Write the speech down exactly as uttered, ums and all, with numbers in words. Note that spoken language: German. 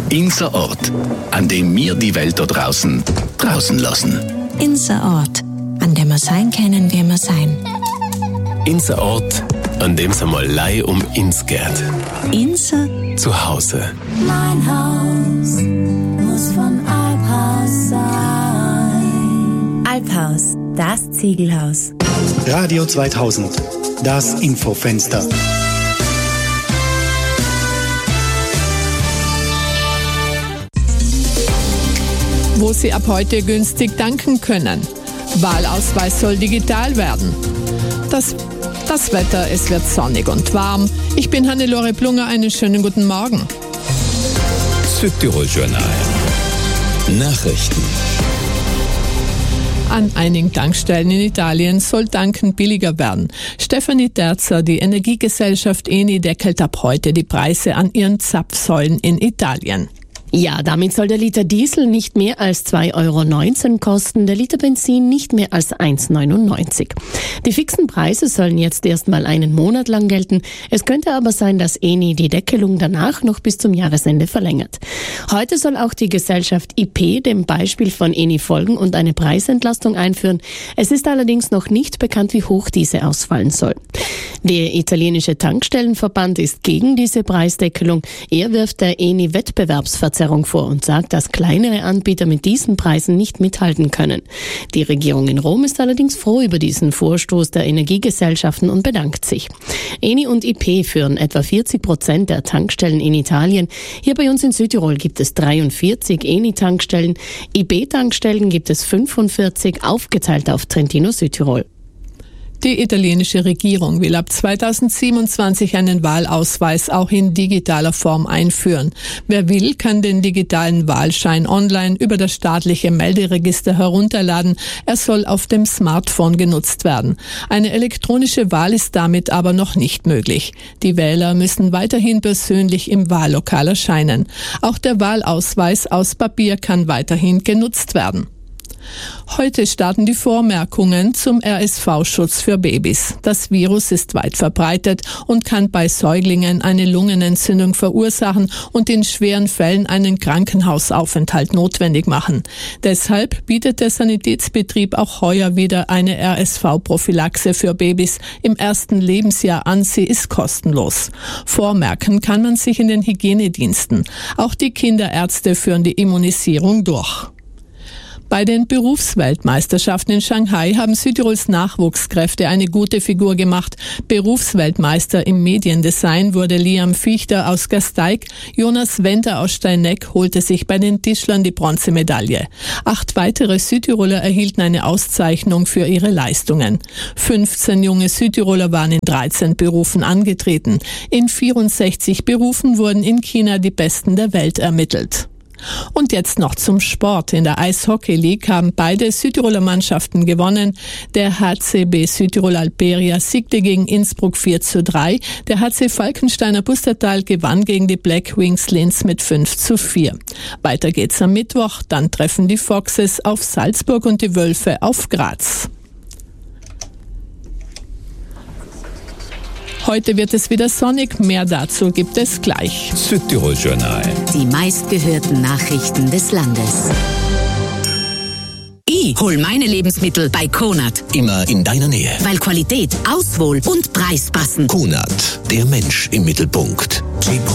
Inser Ort, an dem wir die Welt da draußen draußen lassen. Inser Ort, an dem wir sein können, wie wir sein. Inser Ort, an dem es einmal Lei um ins geht. Inser zu Hause. Mein Haus muss vom Alphaus sein. Alphaus, das Ziegelhaus. Radio zweitausend, das Infofenster. Wo Sie ab heute günstig tanken können. Wahlausweis soll digital werden. Das, das Wetter, es wird sonnig und warm. Ich bin Hannelore Plunger, einen schönen guten Morgen. Südtirol Journal. Nachrichten. An einigen Tankstellen in Italien soll Tanken billiger werden. Stefanie Terzer, die Energiegesellschaft Eni, deckelt ab heute die Preise an ihren Zapfsäulen in Italien. Ja, damit soll der Liter Diesel nicht mehr als zwei Euro neunzehn kosten, der Liter Benzin nicht mehr als eins neunundneunzig. Die fixen Preise sollen jetzt erstmal einen Monat lang gelten. Es könnte aber sein, dass Eni die Deckelung danach noch bis zum Jahresende verlängert. Heute soll auch die Gesellschaft I P dem Beispiel von Eni folgen und eine Preisentlastung einführen. Es ist allerdings noch nicht bekannt, wie hoch diese ausfallen soll. Der italienische Tankstellenverband ist gegen diese Preisdeckelung. Er wirft der Eni Wettbewerbsverzerrung vor und sagt, dass kleinere Anbieter mit diesen Preisen nicht mithalten können. Die Regierung in Rom ist allerdings froh über diesen Vorstoß der Energiegesellschaften und bedankt sich. Eni und I P führen etwa vierzig Prozent der Tankstellen in Italien. Hier bei uns in Südtirol gibt es dreiundvierzig Eni-Tankstellen. I P-Tankstellen gibt es fünfundvierzig, aufgeteilt auf Trentino Südtirol. Die italienische Regierung will ab zweitausendsiebenundzwanzig einen Wahlausweis auch in digitaler Form einführen. Wer will, kann den digitalen Wahlschein online über das staatliche Melderegister herunterladen. Er soll auf dem Smartphone genutzt werden. Eine elektronische Wahl ist damit aber noch nicht möglich. Die Wähler müssen weiterhin persönlich im Wahllokal erscheinen. Auch der Wahlausweis aus Papier kann weiterhin genutzt werden. Heute starten die Vormerkungen zum R S V-Schutz für Babys. Das Virus ist weit verbreitet und kann bei Säuglingen eine Lungenentzündung verursachen und in schweren Fällen einen Krankenhausaufenthalt notwendig machen. Deshalb bietet der Sanitätsbetrieb auch heuer wieder eine R S V-Prophylaxe für Babys im ersten Lebensjahr an. Sie ist kostenlos. Vormerken kann man sich in den Hygienediensten. Auch die Kinderärzte führen die Immunisierung durch. Bei den Berufsweltmeisterschaften in Shanghai haben Südtirols Nachwuchskräfte eine gute Figur gemacht. Berufsweltmeister im Mediendesign wurde Liam Fichter aus Gasteig. Jonas Wender aus Steineck holte sich bei den Tischlern die Bronzemedaille. Acht weitere Südtiroler erhielten eine Auszeichnung für ihre Leistungen. fünfzehn junge Südtiroler waren in dreizehn Berufen angetreten. In vierundsechzig Berufen wurden in China die Besten der Welt ermittelt. Und jetzt noch zum Sport. In der Eishockey League haben beide Südtiroler Mannschaften gewonnen. Der H C B Südtirol Alperia siegte gegen Innsbruck vier zu drei. Der H C Falkensteiner Pustertal gewann gegen die Black Wings Linz mit fünf zu vier. Weiter geht's am Mittwoch. Dann treffen die Foxes auf Salzburg und die Wölfe auf Graz. Heute wird es wieder sonnig. Mehr dazu gibt es gleich. Südtirol Journal. Die meistgehörten Nachrichten des Landes. Ich hol meine Lebensmittel bei Konad. Immer in deiner Nähe. Weil Qualität, Auswahl und Preis passen. Konad, der Mensch im Mittelpunkt.